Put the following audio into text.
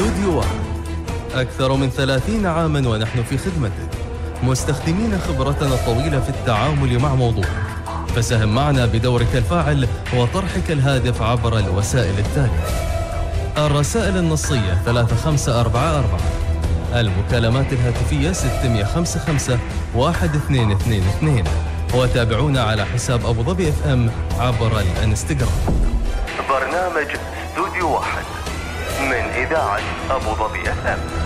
استوديو واحد، أكثر من 30 عاما ونحن في خدمتك، مستخدمين خبرتنا الطويلة في التعامل مع موضوعك. فساهم معنا بدورك الفاعل وطرحك الهادف عبر الوسائل التالية: الرسائل النصية 3544، المكالمات الهاتفية 655 1222، وتابعونا على حساب أبو ظبي اف ام عبر الانستغرام. برنامج استوديو واحد من إذاعة أبو ظبي اف ام.